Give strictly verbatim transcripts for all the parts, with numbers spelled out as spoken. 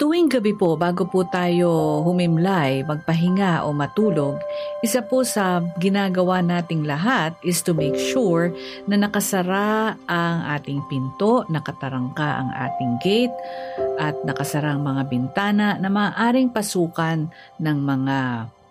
Tuwing gabi po, bago po tayo humimlay, magpahinga o matulog, isa po sa ginagawa nating lahat is to make sure na nakasara ang ating pinto, nakatarangka ang ating gate, at nakasara ang mga bintana na maaaring pasukan ng mga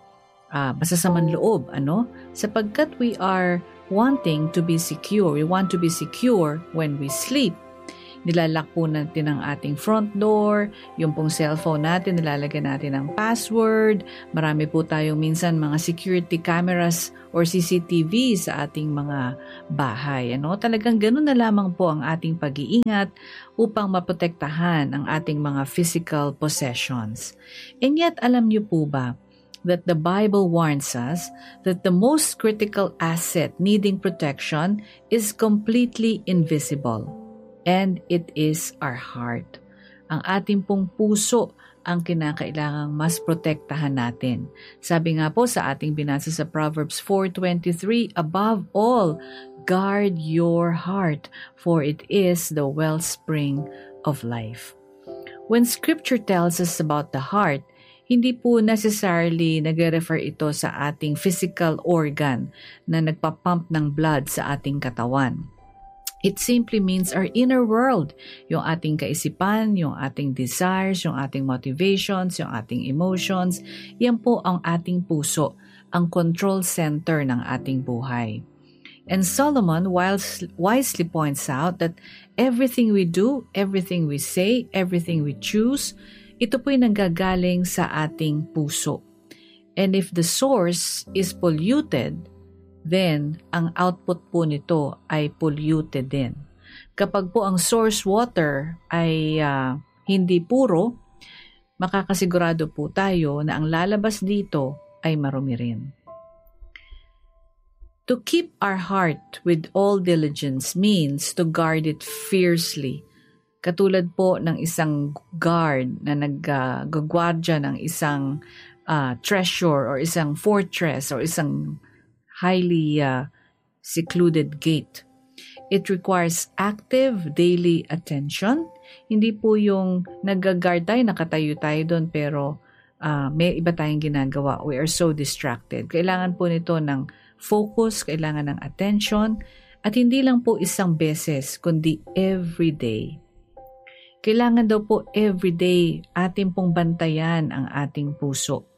uh, masasamang loob. Ano? Sapagkat we are wanting to be secure. We want to be secure when we sleep. Nilalak po natin ang ating front door, yung pong cellphone natin, nilalagyan natin ang password. Marami po tayong minsan mga security cameras or C C T V sa ating mga bahay. Ano? Talagang ganun na lamang po ang ating pag-iingat upang maprotektahan ang ating mga physical possessions. And yet, alam niyo po ba that the Bible warns us that the most critical asset needing protection is completely invisible. And it is our heart. Ang ating pong puso ang kinakailangang mas protektahan natin. Sabi nga po sa ating binasa sa Proverbs four twenty-three, above all, guard your heart, for it is the wellspring of life. When Scripture tells us about the heart, hindi po necessarily nagre-refer ito sa ating physical organ na nagpapump ng blood sa ating katawan. It simply means our inner world, yung ating kaisipan, yung ating desires, yung ating motivations, yung ating emotions. Yan po ang ating puso, ang control center ng ating buhay. And Solomon wisely points out that everything we do, everything we say, everything we choose, ito po'y nanggagaling sa ating puso. And if the source is polluted, then ang output po nito ay polluted din. Kapag po ang source water ay uh, hindi puro, makakasigurado po tayo na ang lalabas dito ay marumi rin. To keep our heart with all diligence means to guard it fiercely. Katulad po ng isang guard na naggagwardya uh, ng isang uh, treasure or isang fortress or isang highly uh, secluded gate. It requires active daily attention. Hindi po yung nag-guard tayo, nakatayo tayo doon pero uh, may iba tayong ginagawa. We are so distracted. Kailangan po nito ng focus, kailangan ng attention, at hindi lang po isang beses, kundi every day. Kailangan daw po every day ating pong bantayan ang ating puso.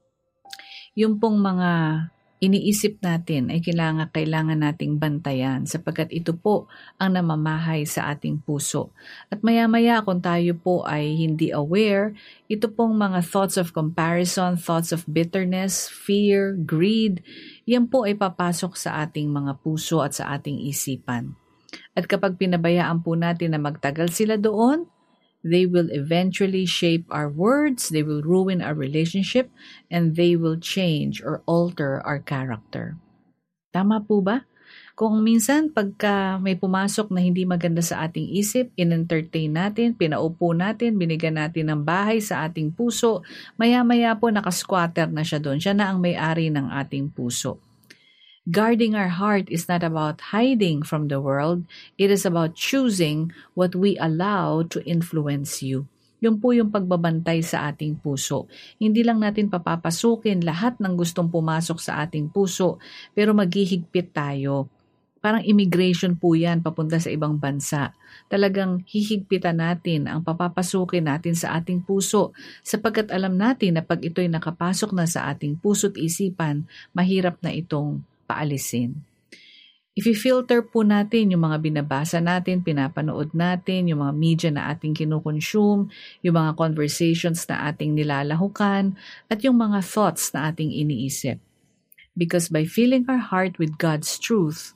Yung pong mga iniisip natin ay kailangan, kailangan nating bantayan sapagkat ito po ang namamahay sa ating puso. At maya-maya kung tayo po ay hindi aware, ito pong mga thoughts of comparison, thoughts of bitterness, fear, greed, yan po ay papasok sa ating mga puso at sa ating isipan. At kapag pinabayaan po natin na magtagal sila doon, they will eventually shape our words, they will ruin our relationship, and they will change or alter our character. Tama po ba? Kung minsan pagka may pumasok na hindi maganda sa ating isip, in-entertain natin, pinaupo natin, binigyan natin ng bahay sa ating puso, maya-maya po nakasquatter na siya doon. Siya na ang may-ari ng ating puso. Guarding our heart is not about hiding from the world. It is about choosing what we allow to influence you. Yun po yung pagbabantay sa ating puso. Hindi lang natin papapasukin lahat ng gustong pumasok sa ating puso, pero maghihigpit tayo. Parang immigration po yan papunta sa ibang bansa. Talagang hihigpitan natin ang papapasukin natin sa ating puso sapagkat alam natin na pag ito'y nakapasok na sa ating puso't isipan, mahirap na itong paalisin. If i-filter po natin yung mga binabasa natin, pinapanood natin, yung mga media na ating kinukonsume, yung mga conversations na ating nilalahukan, at yung mga thoughts na ating iniisip. Because by filling our heart with God's truth,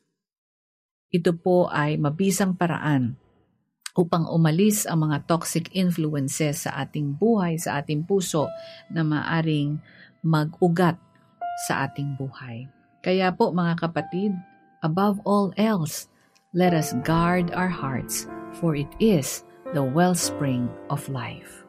ito po ay mabisang paraan upang umalis ang mga toxic influences sa ating buhay, sa ating puso na maaring mag-ugat sa ating buhay. Kaya po mga kapatid, above all else, let us guard our hearts, for it is the wellspring of life.